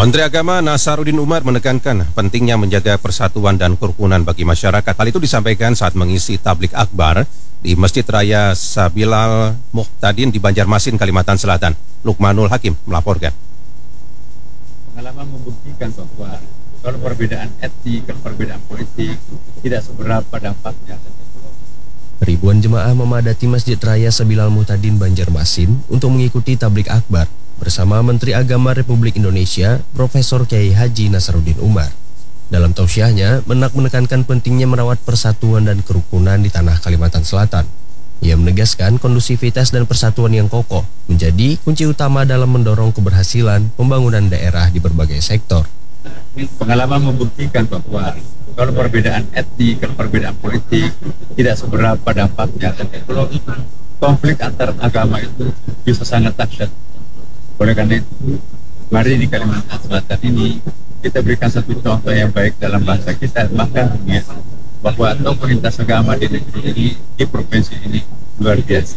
Menteri Agama Nasaruddin Umar menekankan pentingnya menjaga persatuan dan kerukunan bagi masyarakat. Hal itu disampaikan saat mengisi tablik akbar di Masjid Raya Sabilal Muhtadin di Banjarmasin, Kalimantan Selatan. Lukmanul Hakim melaporkan. Pengalaman membuktikan bahwa kalau perbedaan etnik, kalau perbedaan politik tidak seberapa dampaknya. Ribuan jemaah memadati Masjid Raya Sabilal Muhtadin Banjarmasin untuk mengikuti tablik akbar bersama Menteri Agama Republik Indonesia, Profesor Kiai Haji Nasaruddin Umar. Dalam tausiahnya, menekankan pentingnya merawat persatuan dan kerukunan di tanah Kalimantan Selatan. Ia menegaskan kondusivitas dan persatuan yang kokoh menjadi kunci utama dalam mendorong keberhasilan pembangunan daerah di berbagai sektor. Pengalaman membuktikan bahwa kalau perbedaan etnik, kalau perbedaan politik tidak seberapa dampaknya. Kalau konflik antar agama itu bisa sangat dahsyat. Oleh karena itu, mari di Kalimantan Selatan ini kita berikan satu contoh yang baik dalam bangsa kita, bahkan dunia, bahwa tokoh lintas agama di negeri ini, di provinsi ini luar biasa.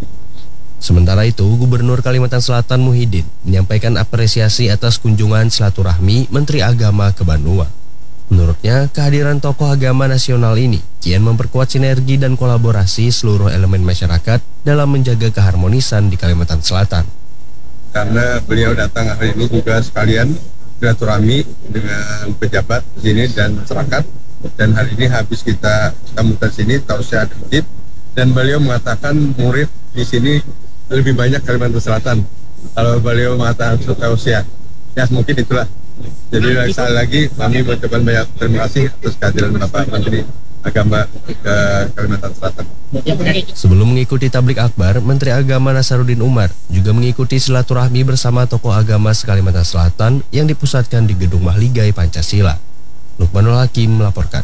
Sementara itu, Gubernur Kalimantan Selatan Muhyiddin menyampaikan apresiasi atas kunjungan silaturahmi Menteri Agama ke Banua. Menurutnya, kehadiran tokoh agama nasional ini kian memperkuat sinergi dan kolaborasi seluruh elemen masyarakat dalam menjaga keharmonisan di Kalimantan Selatan. Karena beliau datang hari ini juga sekalian silaturahmi dengan pejabat di sini dan masyarakat. Dan hari ini habis kita temukan sini tausiah adib, dan beliau mengatakan murid di sini lebih banyak Kalimantan Selatan. Kalau beliau mengatakan tausiah, ya mungkin itulah. Jadi sekali lagi kami mengucapkan banyak terima kasih atas kehadiran Bapak Menteri Agama ke Kalimantan Selatan. Sebelum mengikuti tablik akbar, Menteri Agama Nasaruddin Umar juga mengikuti silaturahmi bersama tokoh agama se-Kalimantan Selatan yang dipusatkan di Gedung Mahligai Pancasila. Lukmanul Hakim melaporkan.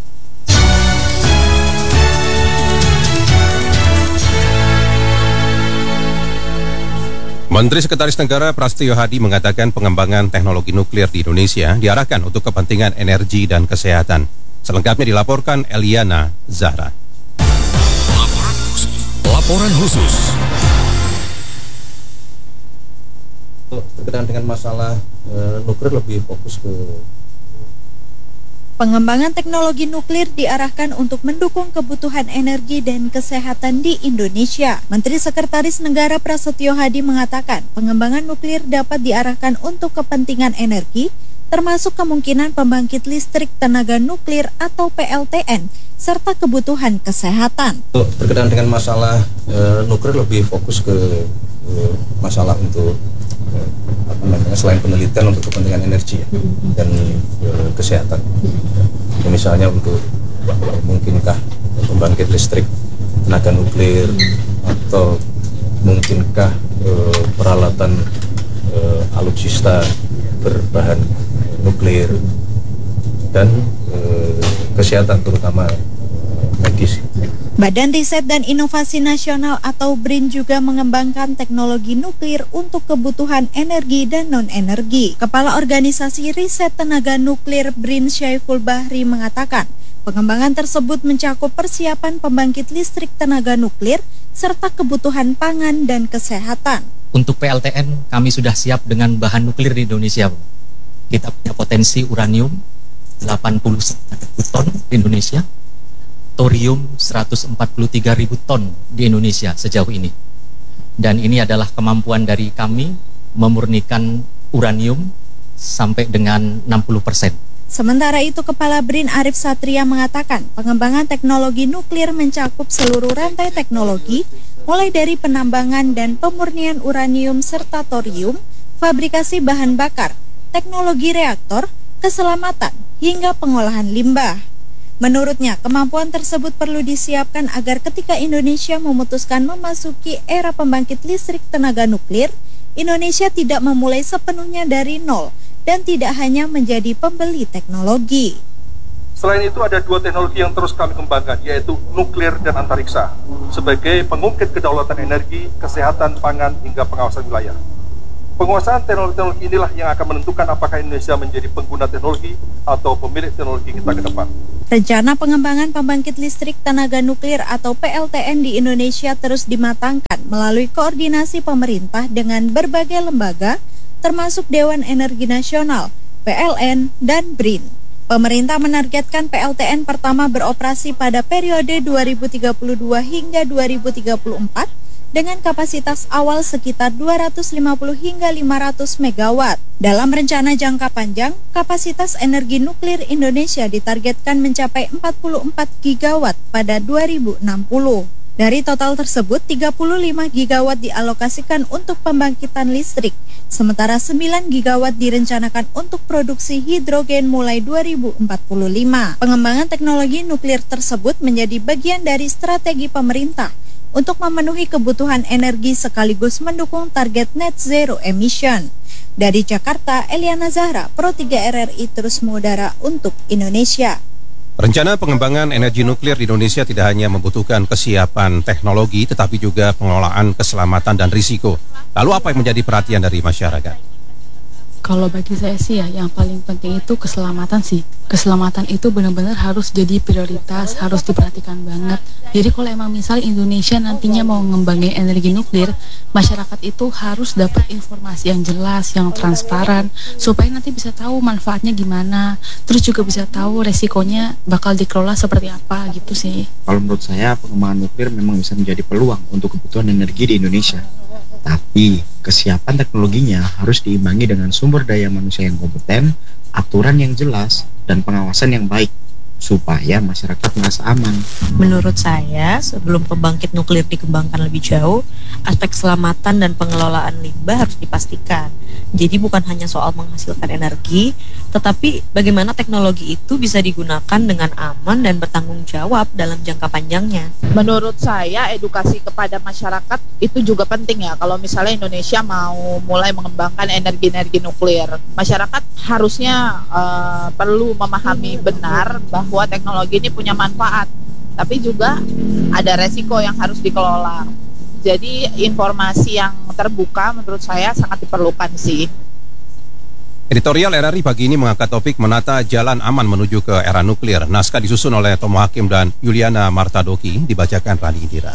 Menteri Sekretaris Negara Prasetyo Hadi mengatakan pengembangan teknologi nuklir di Indonesia diarahkan untuk kepentingan energi dan kesehatan. Selengkapnya dilaporkan Eliana Zahra. Laporan khusus. Berkaitan dengan masalah nuklir lebih fokus ke pengembangan teknologi nuklir diarahkan untuk mendukung kebutuhan energi dan kesehatan di Indonesia. Menteri Sekretaris Negara Prasetyo Hadi mengatakan pengembangan nuklir dapat diarahkan untuk kepentingan energi, termasuk kemungkinan pembangkit listrik tenaga nuklir atau PLTN, serta kebutuhan kesehatan. Berkaitan dengan masalah nuklir lebih fokus ke masalah untuk selain penelitian untuk kepentingan energi dan kesehatan. Misalnya untuk mungkinkah pembangkit listrik tenaga nuklir, atau mungkinkah peralatan alutsista berbahan nuklir, dan kesehatan terutama medis. Badan Riset dan Inovasi Nasional atau BRIN juga mengembangkan teknologi nuklir untuk kebutuhan energi dan non-energi. Kepala Organisasi Riset Tenaga Nuklir BRIN Syaiful Bahri mengatakan, pengembangan tersebut mencakup persiapan pembangkit listrik tenaga nuklir serta kebutuhan pangan dan kesehatan. Untuk PLTN kami sudah siap dengan bahan nuklir di Indonesia. Kita punya potensi uranium 81.000 ton di Indonesia, thorium 143.000 ton di Indonesia sejauh ini. Dan ini adalah kemampuan dari kami memurnikan uranium sampai dengan 60%. Sementara itu, Kepala BRIN Arif Satria mengatakan pengembangan teknologi nuklir mencakup seluruh rantai teknologi, mulai dari penambangan dan pemurnian uranium serta thorium, fabrikasi bahan bakar, teknologi reaktor, keselamatan, hingga pengolahan limbah. Menurutnya, kemampuan tersebut perlu disiapkan agar ketika Indonesia memutuskan memasuki era pembangkit listrik tenaga nuklir, Indonesia tidak memulai sepenuhnya dari nol dan tidak hanya menjadi pembeli teknologi. Selain itu ada dua teknologi yang terus kami kembangkan, yaitu nuklir dan antariksa, sebagai pengungkit kedaulatan energi, kesehatan, pangan, hingga pengawasan wilayah. Penguasaan teknologi inilah yang akan menentukan apakah Indonesia menjadi pengguna teknologi atau pemilik teknologi kita ke depan. Rencana pengembangan pembangkit listrik tenaga nuklir atau PLTN di Indonesia terus dimatangkan melalui koordinasi pemerintah dengan berbagai lembaga, termasuk Dewan Energi Nasional, PLN, dan BRIN. Pemerintah menargetkan PLTN pertama beroperasi pada periode 2032 hingga 2034 dengan kapasitas awal sekitar 250 hingga 500 megawatt. Dalam rencana jangka panjang, kapasitas energi nuklir Indonesia ditargetkan mencapai 44 gigawatt pada 2060. Dari total tersebut, 35 gigawatt dialokasikan untuk pembangkitan listrik, sementara 9 gigawatt direncanakan untuk produksi hidrogen mulai 2045. Pengembangan teknologi nuklir tersebut menjadi bagian dari strategi pemerintah untuk memenuhi kebutuhan energi sekaligus mendukung target net zero emission. Dari Jakarta, Eliana Zahra, Pro 3 RRI terus mengudara untuk Indonesia. Rencana pengembangan energi nuklir di Indonesia tidak hanya membutuhkan kesiapan teknologi, tetapi juga pengelolaan keselamatan dan risiko. Lalu apa yang menjadi perhatian dari masyarakat? Kalau bagi saya sih ya, yang paling penting itu keselamatan sih. Keselamatan itu benar-benar harus jadi prioritas, harus diperhatikan banget. Jadi kalau emang misal Indonesia nantinya mau ngembangin energi nuklir, masyarakat itu harus dapat informasi yang jelas, yang transparan, supaya nanti bisa tahu manfaatnya gimana, terus juga bisa tahu resikonya bakal dikelola seperti apa gitu sih. Kalau menurut saya pengembangan nuklir memang bisa menjadi peluang untuk kebutuhan energi di Indonesia. Tapi kesiapan teknologinya harus diimbangi dengan sumber daya manusia yang kompeten, aturan yang jelas, dan pengawasan yang baik supaya masyarakat merasa aman. Menurut saya, sebelum pembangkit nuklir dikembangkan lebih jauh, aspek keselamatan dan pengelolaan limbah harus dipastikan. Jadi bukan hanya soal menghasilkan energi, tetapi bagaimana teknologi itu bisa digunakan dengan aman dan bertanggung jawab dalam jangka panjangnya. Menurut saya, edukasi kepada masyarakat itu juga penting ya. Kalau misalnya Indonesia mau mulai mengembangkan energi-energi nuklir, masyarakat harusnya perlu memahami benar bahwa teknologi ini punya manfaat, tapi juga ada resiko yang harus dikelola. Jadi informasi yang terbuka menurut saya sangat diperlukan sih. Editorial RRI pagi ini mengangkat topik menata jalan aman menuju ke era nuklir. Naskah disusun oleh Tomo Hakim dan Yuliana Martadoki, dibacakan Rani Indira.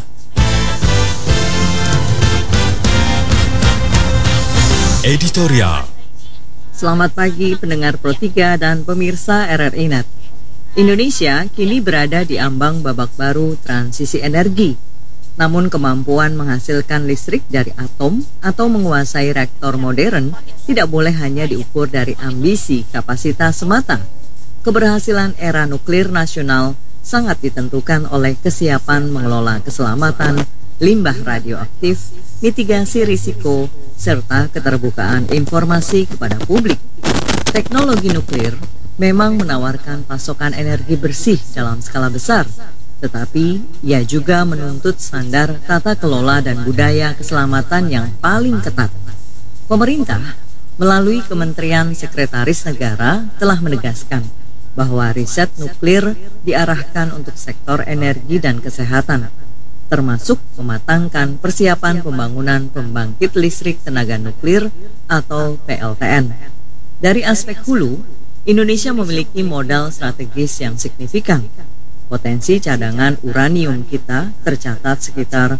Editorial. Selamat pagi pendengar Pro 3 dan pemirsa RRI Net. Indonesia kini berada di ambang babak baru transisi energi. Namun kemampuan menghasilkan listrik dari atom atau menguasai reaktor modern tidak boleh hanya diukur dari ambisi kapasitas semata. Keberhasilan era nuklir nasional sangat ditentukan oleh kesiapan mengelola keselamatan, limbah radioaktif, mitigasi risiko, serta keterbukaan informasi kepada publik. Teknologi nuklir memang menawarkan pasokan energi bersih dalam skala besar, tetapi ia juga menuntut standar tata kelola dan budaya keselamatan yang paling ketat. Pemerintah melalui Kementerian Sekretaris Negara telah menegaskan bahwa riset nuklir diarahkan untuk sektor energi dan kesehatan, termasuk mematangkan persiapan pembangunan pembangkit listrik tenaga nuklir atau PLTN. Dari aspek hulu, Indonesia memiliki modal strategis yang signifikan. Potensi cadangan uranium kita tercatat sekitar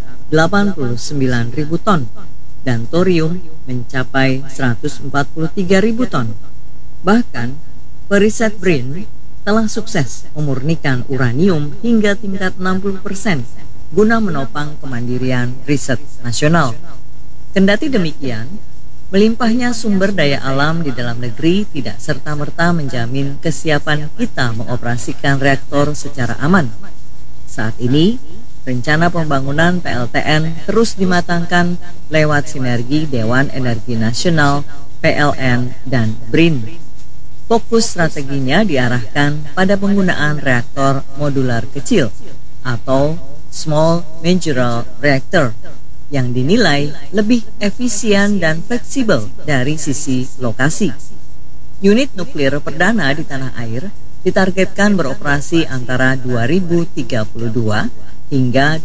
89.000 ton dan thorium mencapai 143.000 ton. Bahkan, periset BRIN telah sukses memurnikan uranium hingga tingkat 60% guna menopang kemandirian riset nasional. Kendati demikian, melimpahnya sumber daya alam di dalam negeri tidak serta-merta menjamin kesiapan kita mengoperasikan reaktor secara aman. Saat ini, rencana pembangunan PLTN terus dimatangkan lewat sinergi Dewan Energi Nasional, PLN, dan BRIN. Fokus strateginya diarahkan pada penggunaan reaktor modular kecil atau Small Modular Reactor yang dinilai lebih efisien dan fleksibel dari sisi lokasi. Unit nuklir perdana di tanah air ditargetkan beroperasi antara 2032 hingga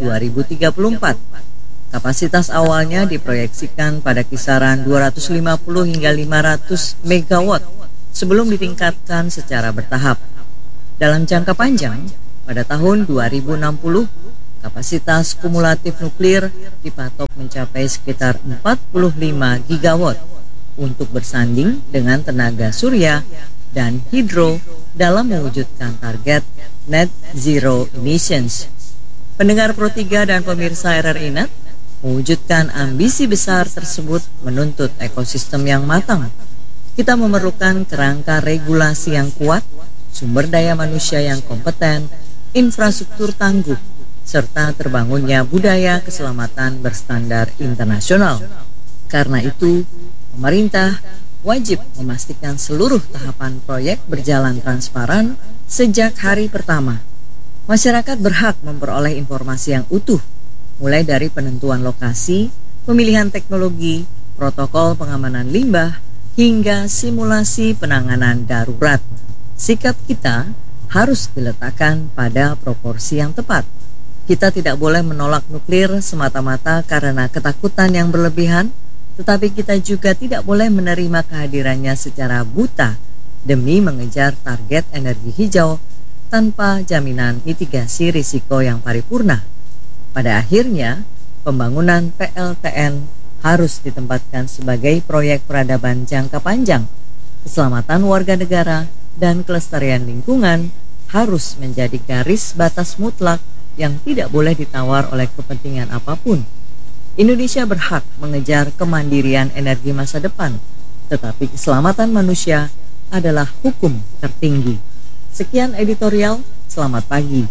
2034. Kapasitas awalnya diproyeksikan pada kisaran 250 hingga 500 megawatt sebelum ditingkatkan secara bertahap. Dalam jangka panjang, pada tahun 2060, kapasitas kumulatif nuklir dipatok mencapai sekitar 45 gigawatt. untuk bersanding dengan tenaga surya dan hidro dalam mewujudkan target net zero emissions. Pendengar Pro 3 dan pemirsa RRI Net, mewujudkan ambisi besar tersebut menuntut ekosistem yang matang. Kita memerlukan kerangka regulasi yang kuat, sumber daya manusia yang kompeten, infrastruktur tangguh, serta terbangunnya budaya keselamatan berstandar internasional. Karena itu, pemerintah wajib memastikan seluruh tahapan proyek berjalan transparan sejak hari pertama. Masyarakat berhak memperoleh informasi yang utuh, mulai dari penentuan lokasi, pemilihan teknologi, protokol pengamanan limbah, hingga simulasi penanganan darurat. Sikap kita harus diletakkan pada proporsi yang tepat. Kita tidak boleh menolak nuklir semata-mata karena ketakutan yang berlebihan, tetapi kita juga tidak boleh menerima kehadirannya secara buta demi mengejar target energi hijau tanpa jaminan mitigasi risiko yang paripurna. Pada akhirnya, pembangunan PLTN harus ditempatkan sebagai proyek peradaban jangka panjang. Keselamatan warga negara dan kelestarian lingkungan harus menjadi garis batas mutlak yang tidak boleh ditawar oleh kepentingan apapun. Indonesia berhak mengejar kemandirian energi masa depan, tetapi keselamatan manusia adalah hukum tertinggi. Sekian editorial, selamat pagi.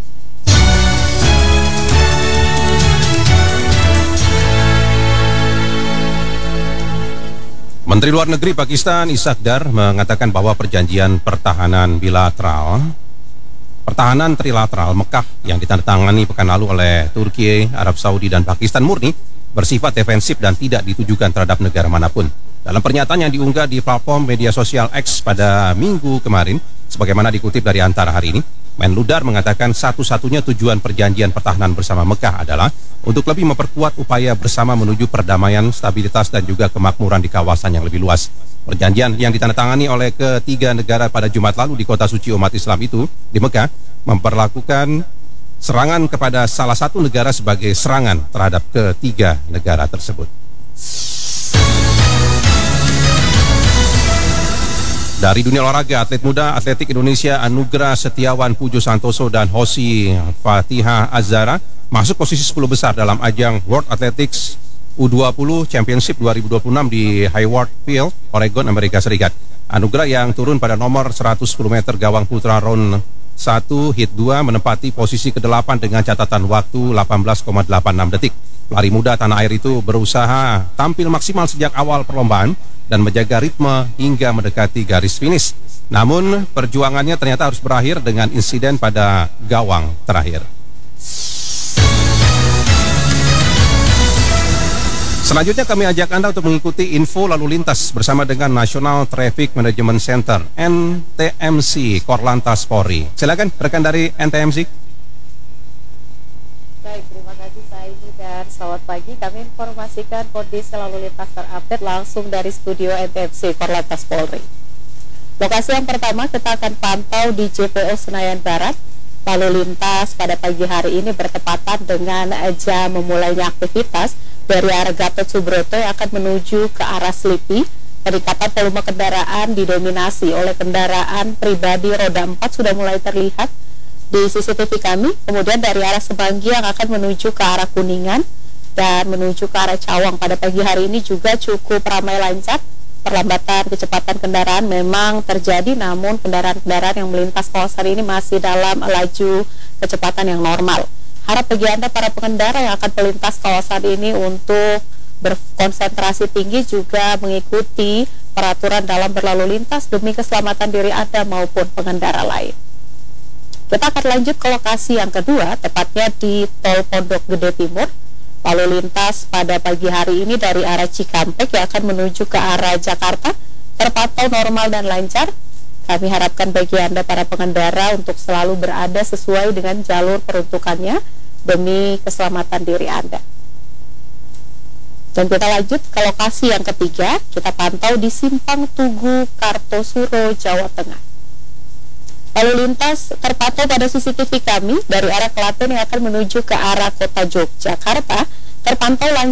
Menteri Luar Negeri Pakistan Ishaq Dar mengatakan bahwa perjanjian pertahanan trilateral Mekah yang ditandatangani pekan lalu oleh Turki, Arab Saudi, dan Pakistan murni bersifat defensif dan tidak ditujukan terhadap negara manapun. Dalam pernyataan yang diunggah di platform media sosial X pada Minggu kemarin, sebagaimana dikutip dari Antara hari ini, Menlu Dar mengatakan satu-satunya tujuan perjanjian pertahanan bersama Mekah adalah untuk lebih memperkuat upaya bersama menuju perdamaian, stabilitas, dan juga kemakmuran di kawasan yang lebih luas. Perjanjian yang ditandatangani oleh ketiga negara pada Jumat lalu di kota suci umat Islam itu, di Mekah, memperlakukan serangan kepada salah satu negara sebagai serangan terhadap ketiga negara tersebut. Dari dunia olahraga, atlet muda atletik Indonesia Anugrah Setiawan Pujo Santoso dan Hosi Fatihah Azhara masuk posisi 10 besar dalam ajang World Athletics U20 Championship 2026 di Hayward Field, Oregon, Amerika Serikat. Anugrah yang turun pada nomor 110 meter gawang putra round 1 hit 2 menempati posisi ke-8 dengan catatan waktu 18,86 detik. Pelari muda tanah air itu berusaha tampil maksimal sejak awal perlombaan dan menjaga ritme hingga mendekati garis finish. Namun perjuangannya ternyata harus berakhir dengan insiden pada gawang terakhir. Selanjutnya kami ajak Anda untuk mengikuti info lalu lintas bersama dengan National Traffic Management Center NTMC Korlantas Polri. Silakan rekan dari NTMC. Baik, terima kasih Saidi dan selamat pagi. Kami informasikan kondisi lalu lintas terupdate langsung dari studio NTMC Korlantas Polri. Lokasi yang pertama kita akan pantau di JPO Senayan Barat. Lalu lintas pada pagi hari ini bertepatan dengan jam memulainya aktivitas dari arah Gatot Subroto yang akan menuju ke arah Slipi. Peningkatan volume kendaraan didominasi oleh kendaraan pribadi roda 4 sudah mulai terlihat di CCTV kami. Kemudian dari arah Semanggi yang akan menuju ke arah Kuningan dan menuju ke arah Cawang pada pagi hari ini juga cukup ramai lancar. Perlambatan kecepatan kendaraan memang terjadi, namun kendaraan-kendaraan yang melintas kawasan ini masih dalam laju kecepatan yang normal. Harap bagi Anda para pengendara yang akan melintas kawasan ini untuk berkonsentrasi tinggi juga mengikuti peraturan dalam berlalu lintas demi keselamatan diri Anda maupun pengendara lain. Kita akan lanjut ke lokasi yang kedua, tepatnya di Tol Pondok Gede Timur. Lalu lintas pada pagi hari ini dari arah Cikampek yang akan menuju ke arah Jakarta terpantau normal dan lancar. Kami harapkan bagi Anda para pengendara untuk selalu berada sesuai dengan jalur peruntukannya demi keselamatan diri Anda. Dan kita lanjut ke lokasi yang ketiga, kita pantau di Simpang Tugu, Kartosuro, Jawa Tengah. Lalu lintas terpantau pada CCTV kami dari arah Klaten yang akan menuju ke arah kota Yogyakarta terpantau lancar.